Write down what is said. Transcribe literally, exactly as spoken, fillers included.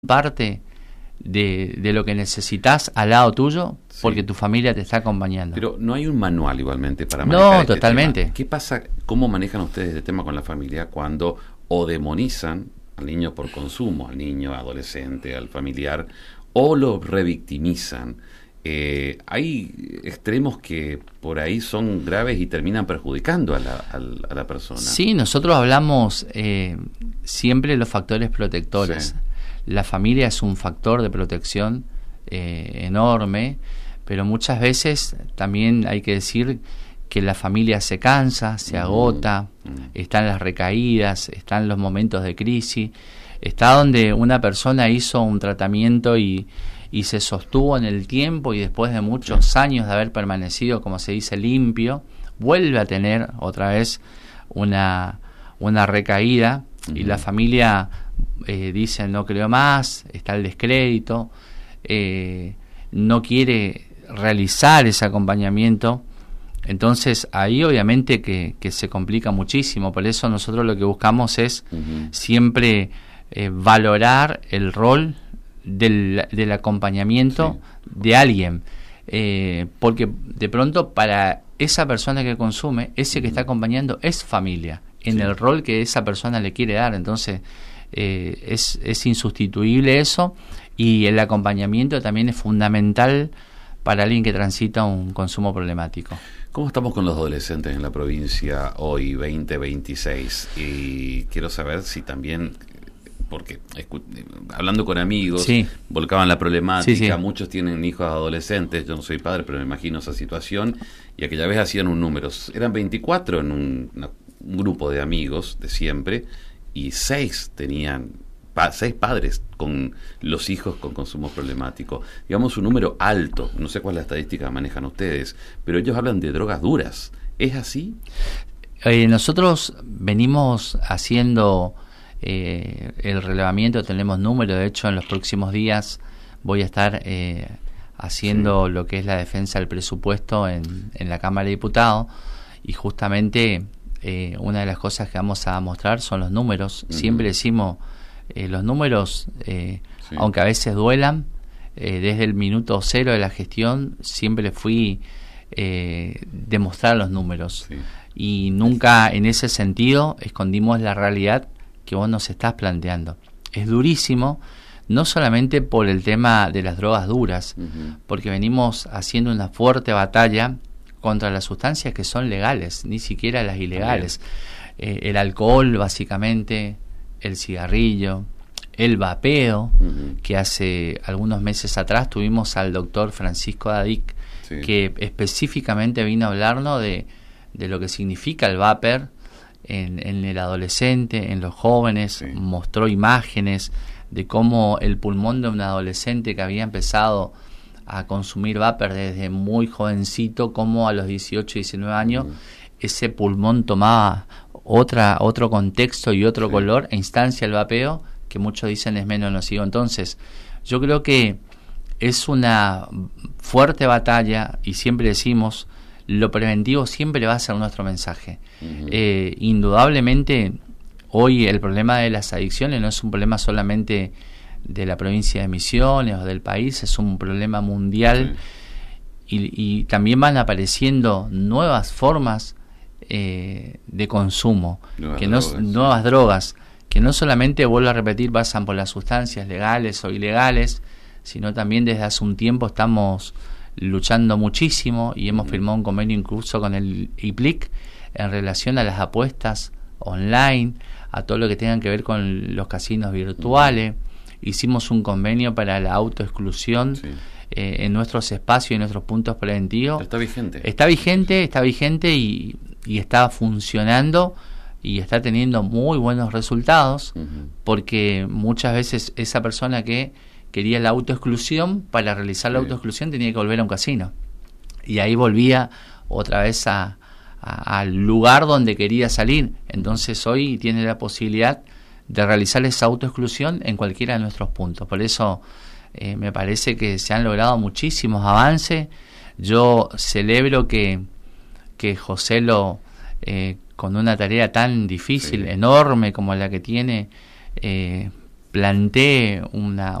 parte de, de lo que necesitas al lado tuyo, sí, porque tu familia te está acompañando. Pero no hay un manual igualmente para manejar No, este totalmente. tema. ¿Qué pasa, cómo manejan ustedes este tema con la familia cuando o demonizan al niño por consumo, al niño, adolescente, al familiar, o lo revictimizan? Eh, hay extremos que por ahí son graves y terminan perjudicando a la, a la, a la persona. Sí, nosotros hablamos eh, siempre de los factores protectores. Sí. La familia es un factor de protección eh, enorme, pero muchas veces también hay que decir que la familia se cansa, se mm, agota, mm. están las recaídas, están los momentos de crisis, está donde una persona hizo un tratamiento y y se sostuvo en el tiempo y después de muchos años de haber permanecido, como se dice, limpio, vuelve a tener otra vez una, una recaída, uh-huh. y la familia eh, dice no creo más, está el descrédito, eh, no quiere realizar ese acompañamiento. Entonces ahí obviamente que, que se complica muchísimo. Por eso nosotros lo que buscamos es uh-huh. siempre eh, valorar el rol Del, del acompañamiento, sí, de alguien, eh, porque de pronto para esa persona que consume, ese que está acompañando es familia, en sí. el rol que esa persona le quiere dar. Entonces eh, es, es insustituible eso, y el acompañamiento también es fundamental para alguien que transita un consumo problemático. ¿Cómo estamos con los adolescentes en la provincia hoy, veinte veintiséis? Y quiero saber si también, porque escu- hablando con amigos, sí, volcaban la problemática, sí, sí. muchos tienen hijos adolescentes, yo no soy padre, pero me imagino esa situación, y aquella vez hacían un número, eran veinticuatro en un, una, un grupo de amigos de siempre, y seis tenían, pa, seis padres con los hijos con consumo problemático, digamos un número alto, no sé cuál es la estadística que manejan ustedes, pero ellos hablan de drogas duras, ¿es así? Eh, nosotros venimos haciendo Eh, el relevamiento, tenemos números. De hecho en los próximos días voy a estar eh, haciendo sí. lo que es la defensa del presupuesto en, en la Cámara de Diputados, y justamente eh, una de las cosas que vamos a mostrar son los números. Uh-huh. Siempre decimos eh, los números, eh, sí. aunque a veces duelan, eh, desde el minuto cero de la gestión siempre fui eh, demostrar los números, sí. y nunca en ese sentido escondimos la realidad que vos nos estás planteando. Es durísimo, no solamente por el tema de las drogas duras, uh-huh. porque venimos haciendo una fuerte batalla contra las sustancias que son legales, ni siquiera las ilegales. Eh, el alcohol, básicamente, el cigarrillo, el vapeo, uh-huh. que hace algunos meses atrás tuvimos al doctor Francisco Dadic, sí. que específicamente vino a hablarnos de, de lo que significa el vapor En, en el adolescente, en los jóvenes, sí. mostró imágenes de cómo el pulmón de un adolescente que había empezado a consumir vapor desde muy jovencito, como a los dieciocho, diecinueve años, mm. ese pulmón tomaba otra otro contexto y otro sí. color e instancia el vapeo, que muchos dicen es menos nocivo. Entonces, yo creo que es una fuerte batalla, y siempre decimos, lo preventivo siempre va a ser nuestro mensaje. Uh-huh. Eh, indudablemente, hoy el problema de las adicciones no es un problema solamente de la provincia de Misiones o del país, es un problema mundial, sí. y, y también van apareciendo nuevas formas eh, de consumo, nuevas que no, drogas, nuevas sí. drogas, que no solamente, vuelvo a repetir, pasan por las sustancias legales o ilegales, sino también desde hace un tiempo estamos luchando muchísimo, y hemos uh-huh. firmado un convenio incluso con el I P L I C en relación a las apuestas online, a todo lo que tenga que ver con los casinos virtuales. Uh-huh. Hicimos un convenio para la autoexclusión, sí. eh, en nuestros espacios y en nuestros puntos preventivos. Está vigente. Está vigente, está vigente y, y está funcionando, y está teniendo muy buenos resultados, uh-huh. porque muchas veces esa persona que quería la autoexclusión, para realizar la sí. autoexclusión tenía que volver a un casino, y ahí volvía otra vez a, a, al lugar donde quería salir. Entonces hoy tiene la posibilidad de realizar esa autoexclusión en cualquiera de nuestros puntos. Por eso eh, me parece que se han logrado muchísimos avances. Yo celebro que, que José lo, eh, con una tarea tan difícil, sí. enorme como la que tiene, eh, planteé una,